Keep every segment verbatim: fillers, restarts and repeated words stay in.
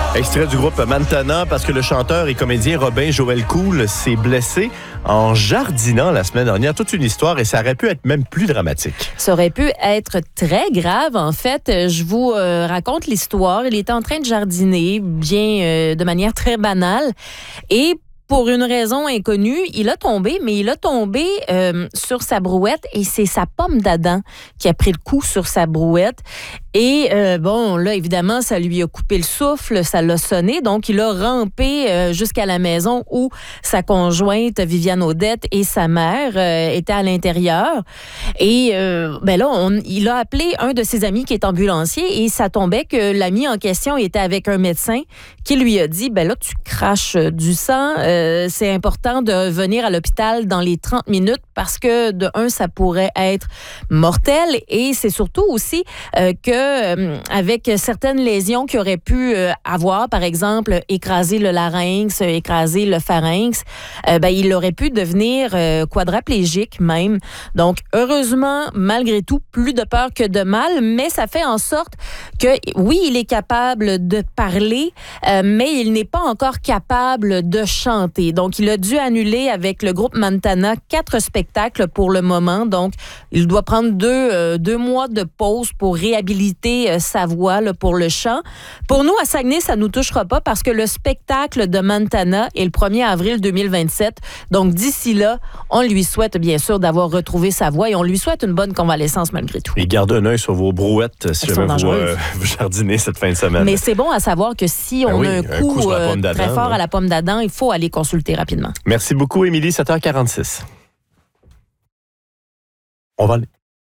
Extrait du groupe Montana parce que le chanteur et comédien Robin Joël Cool s'est blessé en jardinant la semaine dernière. Toute une histoire et ça aurait pu être même plus dramatique. Ça aurait pu être très grave. En fait, je vous euh, raconte l'histoire. Il était en train de jardiner, bien euh, de manière très banale. Et pour une raison inconnue, il a tombé, mais il a tombé euh, sur sa brouette et c'est sa pomme d'Adam qui a pris le coup sur sa brouette. Et euh, bon, là, évidemment, ça lui a coupé le souffle, ça l'a sonné. Donc, il a rampé euh, jusqu'à la maison où sa conjointe, Viviane Audette, et sa mère euh, étaient à l'intérieur. Et euh, ben là, on, il a appelé un de ses amis qui est ambulancier et ça tombait que l'ami en question était avec un médecin qui lui a dit, ben là, tu craches du sang, euh, c'est important de venir à l'hôpital dans les trente minutes parce que, de un, ça pourrait être mortel et c'est surtout aussi euh, que Euh, avec certaines lésions qu'il aurait pu euh, avoir, par exemple, écraser le larynx, écraser le pharynx, euh, ben, il aurait pu devenir euh, quadraplégique même. Donc, heureusement, malgré tout, plus de peur que de mal, mais ça fait en sorte que, oui, il est capable de parler, euh, mais il n'est pas encore capable de chanter. Donc, il a dû annuler avec le groupe Montana quatre spectacles pour le moment. Donc, il doit prendre deux, euh, deux mois de pause pour réhabiliter sa voix là, pour le chant. Pour nous, à Saguenay, ça ne nous touchera pas parce que le spectacle de Montana est le premier avril deux mille vingt-sept. Donc, d'ici là, on lui souhaite bien sûr d'avoir retrouvé sa voix et on lui souhaite une bonne convalescence malgré tout. Et gardez un œil sur vos brouettes si jamais vous, euh, vous jardinez cette fin de semaine. Mais c'est bon à savoir que si on ben oui, a un coup, un coup euh, très fort là. à la pomme d'Adam, il faut aller consulter rapidement. Merci beaucoup, Émilie. sept heures quarante-six. On va aller.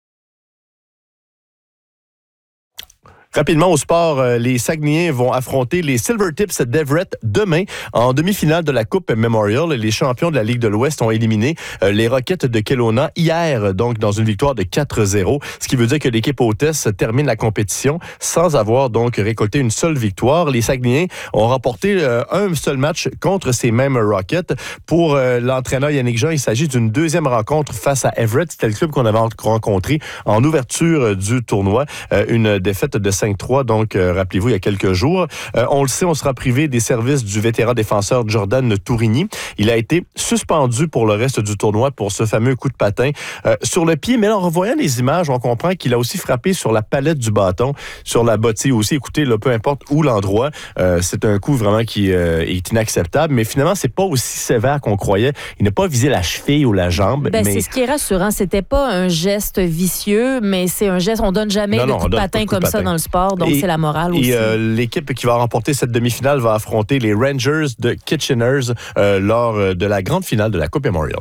Rapidement au sport, les Saguenayens vont affronter les Silvertips d'Everett demain en demi-finale de la Coupe Memorial. Les champions de la Ligue de l'Ouest ont éliminé les Rockets de Kelowna hier, donc dans une victoire de quatre zéro, ce qui veut dire que l'équipe hôtesse termine la compétition sans avoir donc récolté une seule victoire. Les Saguenayens ont remporté un seul match contre ces mêmes Rockets. Pour l'entraîneur Yannick Jean, il s'agit d'une deuxième rencontre face à Everett. C'était le club qu'on avait rencontré en ouverture du tournoi. Une défaite de cinq trois, donc euh, rappelez-vous, il y a quelques jours. Euh, on le sait, on sera privé des services du vétéran défenseur Jordan Tourigny. Il a été suspendu pour le reste du tournoi pour ce fameux coup de patin euh, sur le pied. Mais là, en revoyant les images, on comprend qu'il a aussi frappé sur la palette du bâton, sur la bottille aussi. Écoutez, là, peu importe où l'endroit, euh, c'est un coup vraiment qui euh, est inacceptable. Mais finalement, c'est pas aussi sévère qu'on croyait. Il n'a pas visé la cheville ou la jambe. Ben, mais... C'est ce qui est rassurant. C'était pas un geste vicieux, mais c'est un geste. On donne jamais non, de non, coup de patin coup comme de ça patin. dans le sport. Donc, et, c'est la morale aussi. Et euh, l'équipe qui va remporter cette demi-finale va affronter les Rangers de Kitcheners euh, lors de la grande finale de la Coupe Memorial.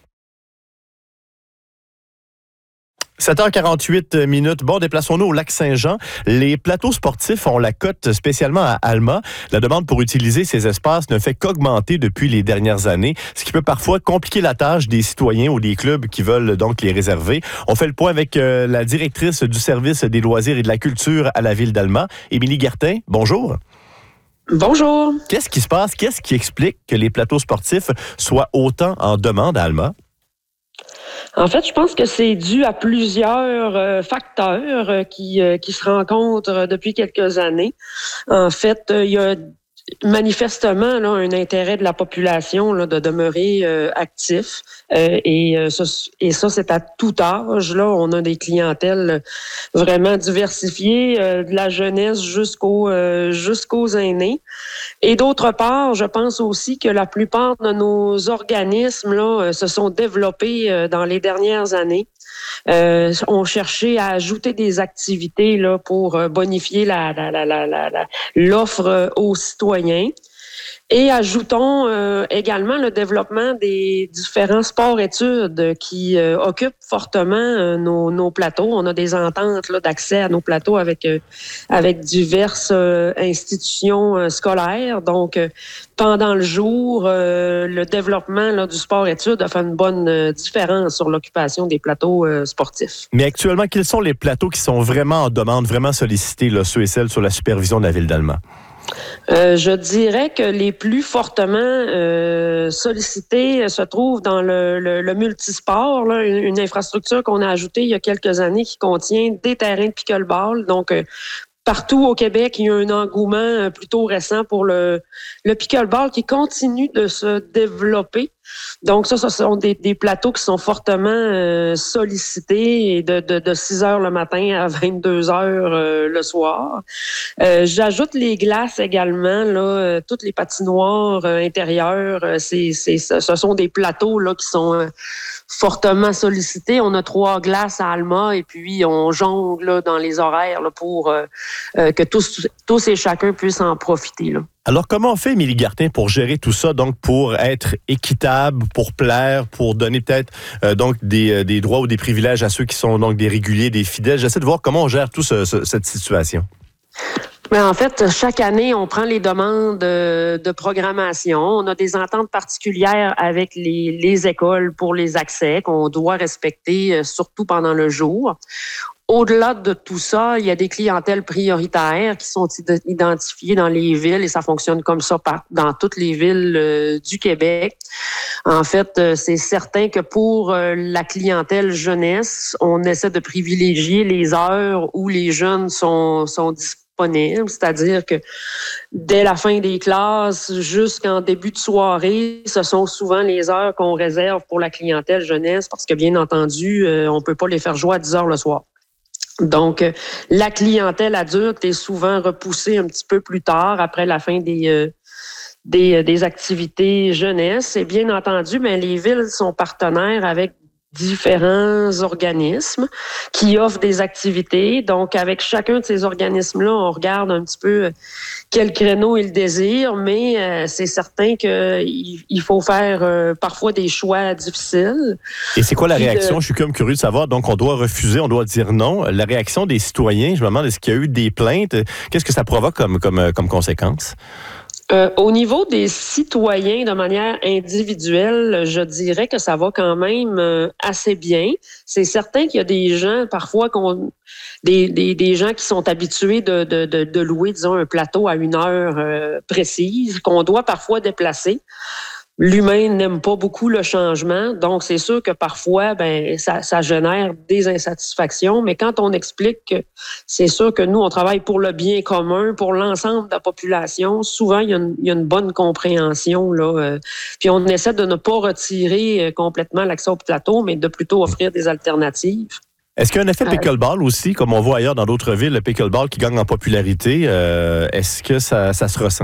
sept heures quarante-huit minutes. Bon, déplaçons-nous au lac Saint-Jean. Les plateaux sportifs ont la cote spécialement à Alma. La demande pour utiliser ces espaces ne fait qu'augmenter depuis les dernières années, ce qui peut parfois compliquer la tâche des citoyens ou des clubs qui veulent donc les réserver. On fait le point avec euh, la directrice du service des loisirs et de la culture à la ville d'Alma, Émilie Guertin. Bonjour. Bonjour. Qu'est-ce qui se passe? Qu'est-ce qui explique que les plateaux sportifs soient autant en demande à Alma? En fait, je pense que c'est dû à plusieurs euh, facteurs euh, qui, euh, qui se rencontrent depuis quelques années. En fait, il euh, y a manifestement là, un intérêt de la population là, de demeurer euh, actif. Euh, et, euh, ça, et ça, c'est à tout âge. Là, on a des clientèles vraiment diversifiées, euh, de la jeunesse jusqu'aux, euh, jusqu'aux aînés. Et d'autre part, je pense aussi que la plupart de nos organismes là, se sont développés euh, dans les dernières années. Euh, ont cherché à ajouter des activités là, pour bonifier la, la, la, la, la, la, l'offre aux citoyens. Et ajoutons euh, également le développement des différents sports-études qui euh, occupent fortement euh, nos, nos plateaux. On a des ententes là, d'accès à nos plateaux avec, euh, avec diverses euh, institutions euh, scolaires. Donc, euh, pendant le jour, euh, le développement là, du sport-études a fait une bonne euh, différence sur l'occupation des plateaux euh, sportifs. Mais actuellement, quels sont les plateaux qui sont vraiment en demande, vraiment sollicités, là, ceux et celles sous la supervision de la ville d'Alma? Euh, je dirais que les plus fortement euh, sollicités se trouvent dans le, le, le multisport, là, une, une infrastructure qu'on a ajoutée il y a quelques années qui contient des terrains de pickleball, donc euh, partout au Québec, il y a un engouement plutôt récent pour le, le pickleball qui continue de se développer. Donc ça, ce sont des, des plateaux qui sont fortement euh, sollicités et de, de, de six heures le matin à vingt-deux heures euh, le soir. Euh, j'ajoute les glaces également, là, euh, toutes les patinoires euh, intérieures, euh, c'est, c'est, ce sont des plateaux là qui sont euh, fortement sollicités. On a trois glaces à Alma et puis on jongle là, dans les horaires là, pour euh, euh, que tous, tous et chacun puissent en profiter, là. Alors, comment on fait, Émilie Gartin, pour gérer tout ça, donc pour être équitable, pour plaire, pour donner peut-être euh, donc des, des droits ou des privilèges à ceux qui sont donc des réguliers, des fidèles? J'essaie de voir comment on gère tout ce, ce, cette situation. Mais en fait, chaque année, on prend les demandes de, de programmation. On a des ententes particulières avec les, les écoles pour les accès qu'on doit respecter, surtout pendant le jour. Au-delà de tout ça, il y a des clientèles prioritaires qui sont identifiées dans les villes et ça fonctionne comme ça par, dans toutes les villes euh, du Québec. En fait, euh, c'est certain que pour euh, la clientèle jeunesse, on essaie de privilégier les heures où les jeunes sont, sont disponibles, c'est-à-dire que dès la fin des classes jusqu'en début de soirée, ce sont souvent les heures qu'on réserve pour la clientèle jeunesse parce que, bien entendu, euh, on peut pas les faire jouer à dix heures le soir. Donc, euh, la clientèle adulte est souvent repoussée un petit peu plus tard, après la fin des, euh, des, des activités jeunesse. Et bien entendu, mais les villes sont partenaires avec différents organismes qui offrent des activités. Donc, avec chacun de ces organismes-là, on regarde un petit peu quel créneau ils désirent, mais euh, c'est certain qu'il il faut faire euh, parfois des choix difficiles. Et c'est quoi la réaction? De... Je suis comme curieux de savoir. Donc, on doit refuser, on doit dire non. La réaction des citoyens, je me demande, est-ce qu'il y a eu des plaintes? Qu'est-ce que ça provoque comme, comme, comme conséquence? Euh, au niveau des citoyens, de manière individuelle, je dirais que ça va quand même euh, assez bien. C'est certain qu'il y a des gens, parfois, qu'on, des, des, des gens qui sont habitués de, de, de, de louer, disons, un plateau à une heure euh, précise, qu'on doit parfois déplacer. L'humain n'aime pas beaucoup le changement, donc c'est sûr que parfois, ben, ça, ça génère des insatisfactions. Mais quand on explique que c'est sûr que nous, on travaille pour le bien commun, pour l'ensemble de la population, souvent il y a une, il y a une bonne compréhension là. Euh, puis on essaie de ne pas retirer complètement l'accès au plateau, mais de plutôt offrir des alternatives. Est-ce qu'il y a un effet pickleball aussi, comme on voit ailleurs dans d'autres villes, le pickleball qui gagne en popularité, euh, est-ce que ça, ça se ressent?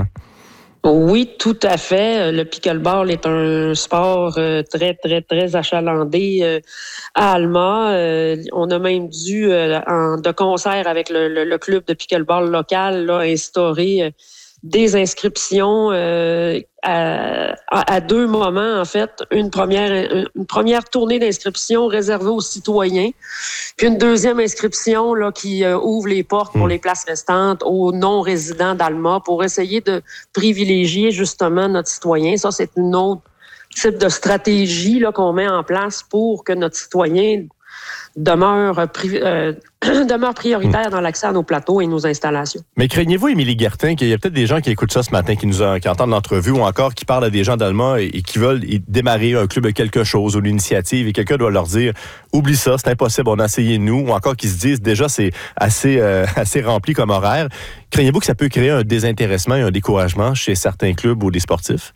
Oui, tout à fait. Le pickleball est un sport euh, très, très, très achalandé euh, à Alma. Euh, on a même dû, euh, en, de concert avec le, le, le club de pickleball local, là, instaurer euh, des inscriptions euh, à, à, à deux moments, en fait. Une première, une première tournée d'inscription réservée aux citoyens, puis une deuxième inscription là, qui euh, ouvre les portes pour les places restantes aux non-résidents d'Alma pour essayer de privilégier justement notre citoyen. Ça, c'est une autre type de stratégie là, qu'on met en place pour que notre citoyen demeure, euh, demeure prioritaire dans l'accès à nos plateaux et nos installations. Mais craignez-vous, Émilie Gartin, qu'il y a peut-être des gens qui écoutent ça ce matin, qui nous a, qui entendent l'entrevue ou encore qui parlent à des gens d'Alma et, et qui veulent démarrer un club de quelque chose ou l'initiative et quelqu'un doit leur dire « Oublie ça, c'est impossible, on a essayé nous » ou encore qui se disent « Déjà, c'est assez, euh, assez rempli comme horaire ». Craignez-vous que ça peut créer un désintéressement et un découragement chez certains clubs ou des sportifs?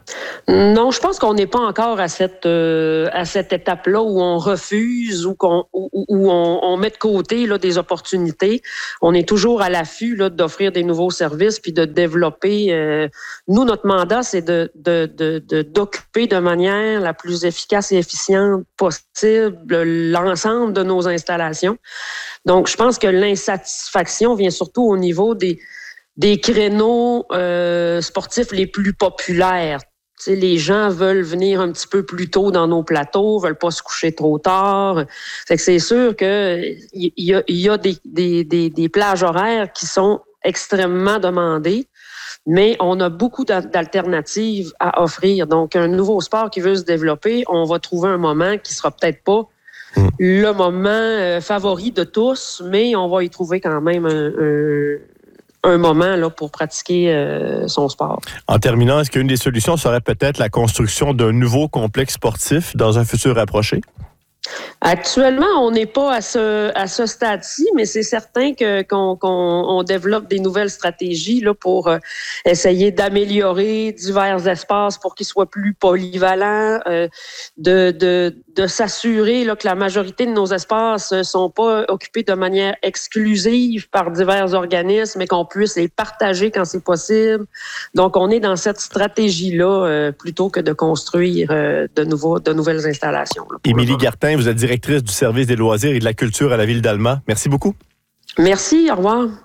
Non, je pense qu'on n'est pas encore à cette euh, à cette étape-là où on refuse ou qu'on où, où on, on met de côté là des opportunités. On est toujours à l'affût là d'offrir des nouveaux services puis de développer. Euh, nous, notre mandat, c'est de, de de de d'occuper de manière la plus efficace et efficiente possible l'ensemble de nos installations. Donc, je pense que l'insatisfaction vient surtout au niveau des des créneaux euh, sportifs les plus populaires. Tu sais, les gens veulent venir un petit peu plus tôt dans nos plateaux, veulent pas se coucher trop tard. Fait que c'est sûr que il y a, y a des, des, des, des plages horaires qui sont extrêmement demandées, mais on a beaucoup d'alternatives à offrir. Donc, un nouveau sport qui veut se développer, on va trouver un moment qui sera peut-être pas mmh. le moment euh, favori de tous, mais on va y trouver quand même un, un un moment là, pour pratiquer euh, son sport. En terminant, est-ce qu'une des solutions serait peut-être la construction d'un nouveau complexe sportif dans un futur rapproché? Actuellement, on n'est pas à ce à ce stade-ci, mais c'est certain que qu'on, qu'on on développe des nouvelles stratégies là pour euh, essayer d'améliorer divers espaces pour qu'ils soient plus polyvalents, euh, de de de s'assurer là que la majorité de nos espaces ne sont pas occupés de manière exclusive par divers organismes, mais qu'on puisse les partager quand c'est possible. Donc, on est dans cette stratégie-là euh, plutôt que de construire euh, de nouveaux de nouvelles installations. Là, Émilie Gartin, vous êtes directrice du service des loisirs et de la culture à la Ville d'Alma. Merci beaucoup. Merci, au revoir.